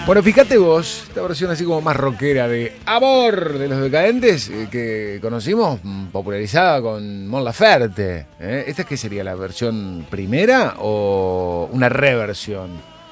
Bueno, fíjate vos, esta versión así como más rockera de Amor de los Decadentes que conocimos, popularizada con Mon Laferte. ¿Esta qué sería, la versión primera o una reversión?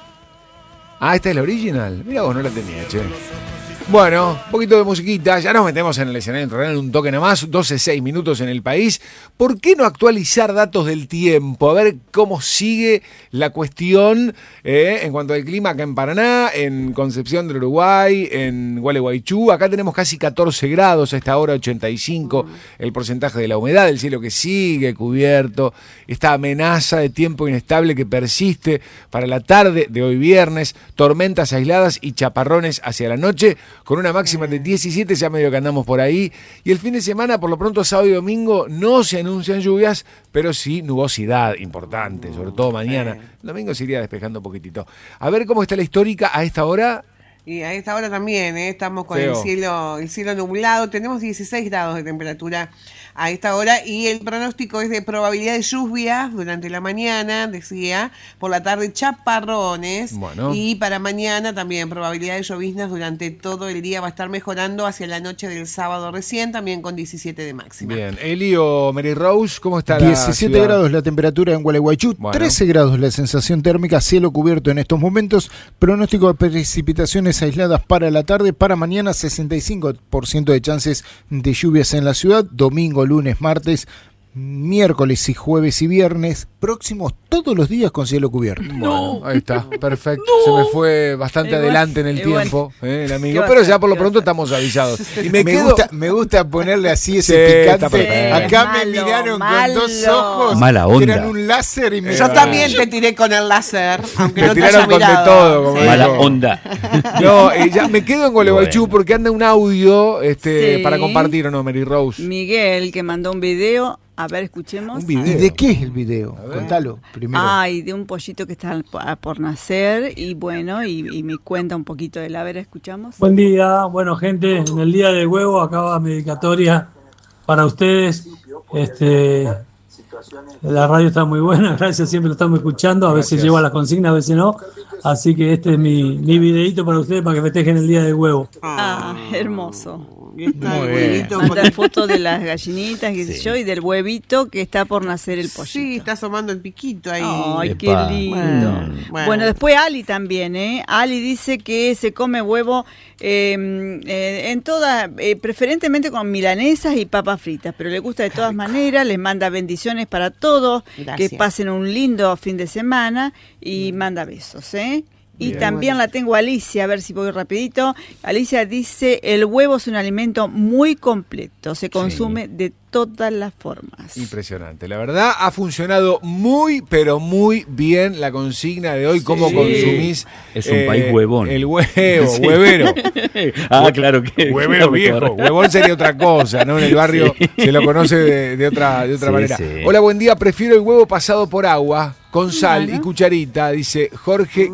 Ah, esta es la original. Mira vos, no la tenía, che. Bueno, un poquito de musiquita, ya nos metemos en el escenario terrenal, un toque nada más, 12-6 minutos en el país. ¿Por qué no actualizar datos del tiempo? A ver cómo sigue la cuestión en cuanto al clima acá en Paraná, en Concepción del Uruguay, en Gualeguaychú. Acá tenemos casi 14 grados, a esta hora 85 el porcentaje de la humedad, el cielo que sigue cubierto, esta amenaza de tiempo inestable que persiste para la tarde de hoy viernes, tormentas aisladas y chaparrones hacia la noche, con una máxima de 17, ya medio que andamos por ahí. Y el fin de semana, por lo pronto sábado y domingo, no se anuncian lluvias, pero sí nubosidad importante, sobre todo mañana. El domingo se iría despejando un poquitito. A ver cómo está la histórica a esta hora. Y a esta hora también, estamos con el cielo nublado, tenemos 16 grados de temperatura a esta hora y el pronóstico es de probabilidad de lluvias durante la mañana, decía, por la tarde chaparrones, y para mañana también probabilidad de lloviznas durante todo el día, va a estar mejorando hacia la noche del sábado recién, también con 17 de máxima. Bien, Eli o Mary Rose, ¿cómo está la 17 ciudad? grados la temperatura en Gualeguaychú, 13 grados la sensación térmica, cielo cubierto en estos momentos, pronóstico de precipitaciones aisladas para la tarde, para mañana 65% de chances de lluvias en la ciudad, domingo, lunes, martes, miércoles y jueves y viernes próximos todos los días con cielo cubierto. Bueno, ahí está, perfecto. Se me fue bastante adelante en el tiempo, el amigo, pero ya por lo pronto estamos avisados. Y me gusta ponerle así ese picante. Acá me miraron con dos ojos. Mala onda. Tiran un láser y me... Yo también te tiré con el láser, aunque me no te tiraron haya con de mirado. todo. Como Mala onda. No, ya me quedo en Gualeguaychú porque anda un audio para compartir, ¿o no, Mary Rose? Miguel, que mandó un video. A ver, escuchemos. ¿Un video? ¿Y de qué es el video? Contalo primero. Ay, de un pollito que está por nacer y bueno, y me cuenta un poquito de él. A ver, escuchamos. Buen día, bueno gente, en el día del huevo acaba mi dedicatoria para ustedes. La radio está muy buena, gracias, siempre lo estamos escuchando, a veces llevo a la consigna, a veces no. Así que este es mi videíto para ustedes para que festejen el día del huevo. Hermoso. Muy bien. Manda fotos de las gallinitas, qué sé yo, y del huevito que está por nacer el pollito. Sí, está asomando el piquito ahí. Ay, qué lindo. Bueno, después Ali también, Ali dice que se come huevo en todas, preferentemente con milanesas y papas fritas, pero le gusta de todas maneras, les manda bendiciones para todos, que pasen un lindo fin de semana y manda besos, Y bien, también la tengo Alicia, a ver si voy rapidito. Alicia dice, el huevo es un alimento muy completo, se consume de todas las formas. Impresionante, la verdad ha funcionado muy, pero muy bien la consigna de hoy, cómo consumís. Es un país huevón. El huevero. Claro que... Huevero viejo, huevón sería otra cosa, ¿no? En el barrio se lo conoce de otra manera. Sí. Hola, buen día, prefiero el huevo pasado por agua, con sal y cucharita, dice Jorge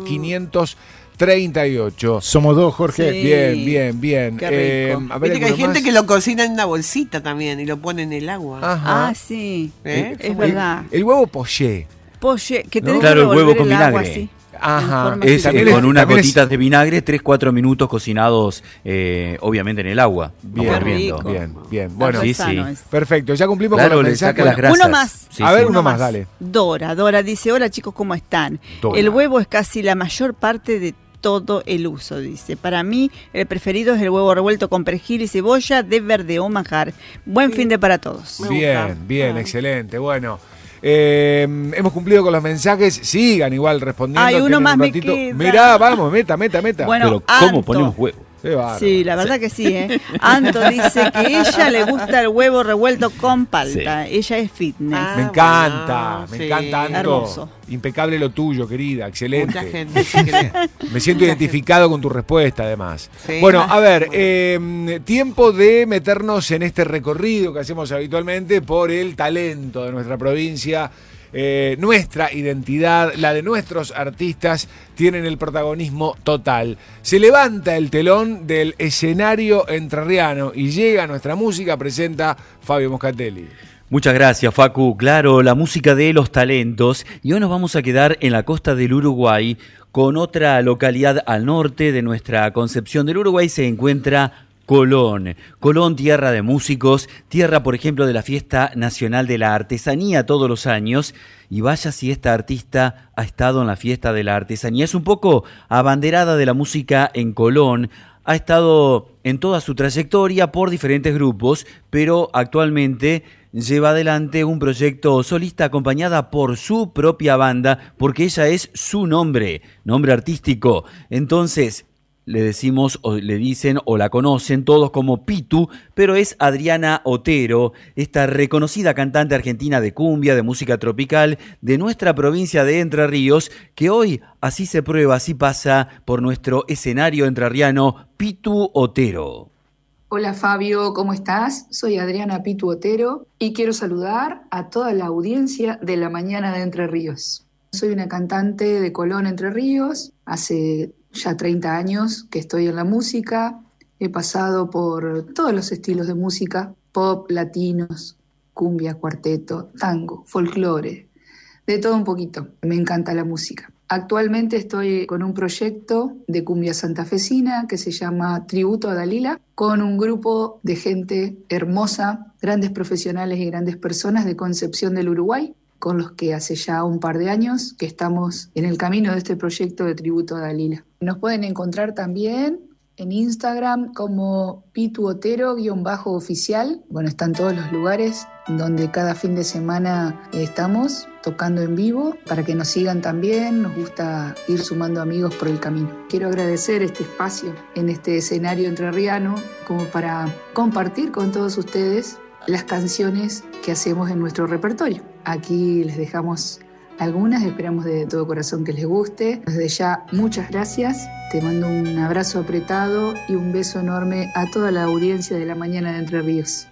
538. Somos dos, Jorge. Sí. Bien. Qué rico. Viste que hay gente que lo cocina en una bolsita también y lo pone en el agua. Ajá. Ah, sí. Es verdad. El huevo poché. Que tenés claro, que el huevo con el agua, vinagre. ¿sí? Ajá. Con unas gotitas de vinagre, 3-4 minutos cocinados, obviamente en el agua. Bien. Bueno, sí. Perfecto, ya cumplimos con los mensajes. Las grasas. Uno más. Sí, uno más, dale. Dora dice, hola chicos, ¿cómo están? El huevo es casi la mayor parte de todo el uso, dice. Para mí, el preferido es el huevo revuelto con perejil y cebolla de verde o manjar. Buen fin de para todos. Bien, excelente. Bueno, hemos cumplido con los mensajes. Sigan igual respondiendo. Hay uno más me queda. Mirá, vamos, meta. Bueno, pero ¿cómo ponemos huevo? Sí, la verdad que sí, Anto dice que a ella le gusta el huevo revuelto con palta. Sí. Ella es fitness. Me encanta, Anto. Hermoso. Impecable lo tuyo, querida, excelente. Mucha gente me siento identificado con tu respuesta, además. Sí. Bueno, a ver, tiempo de meternos en este recorrido que hacemos habitualmente por el talento de nuestra provincia. Nuestra identidad, la de nuestros artistas, tienen el protagonismo total. Se levanta el telón del escenario entrerriano y llega nuestra música, presenta Fabio Moscatelli. Muchas gracias, Facu. Claro, la música de los talentos. Y hoy nos vamos a quedar en la costa del Uruguay con otra localidad al norte de nuestra Concepción del Uruguay. Se encuentra Colón. Colón, tierra de músicos, tierra, por ejemplo, de la Fiesta Nacional de la Artesanía todos los años. Y vaya si esta artista ha estado en la Fiesta de la Artesanía. Es un poco abanderada de la música en Colón. Ha estado en toda su trayectoria por diferentes grupos, pero actualmente lleva adelante un proyecto solista acompañada por su propia banda, porque ella es su nombre artístico. Entonces, le decimos o le dicen o la conocen todos como Pitu, pero es Adriana Otero, esta reconocida cantante argentina de cumbia, de música tropical, de nuestra provincia de Entre Ríos, que hoy así se prueba, así pasa por nuestro escenario entrerriano, Pitu Otero. Hola Fabio, ¿cómo estás? Soy Adriana Pitu Otero y quiero saludar a toda la audiencia de La Mañana de Entre Ríos. Soy una cantante de Colón, Entre Ríos, hace ya 30 años que estoy en la música, he pasado por todos los estilos de música, pop, latinos, cumbia, cuarteto, tango, folclore, de todo un poquito, me encanta la música. Actualmente estoy con un proyecto de cumbia santafesina que se llama Tributo a Dalila, con un grupo de gente hermosa, grandes profesionales y grandes personas de Concepción del Uruguay, con los que hace ya un par de años que estamos en el camino de este proyecto de Tributo a Dalila. Nos pueden encontrar también en Instagram como Pitu Otero_oficial. Bueno, están todos los lugares donde cada fin de semana estamos tocando en vivo para que nos sigan también. Nos gusta ir sumando amigos por el camino. Quiero agradecer este espacio en este escenario entrerriano como para compartir con todos ustedes las canciones que hacemos en nuestro repertorio. Aquí les dejamos algunas, esperamos de todo corazón que les guste. Desde ya, muchas gracias. Te mando un abrazo apretado y un beso enorme a toda la audiencia de La Mañana de Entre Ríos.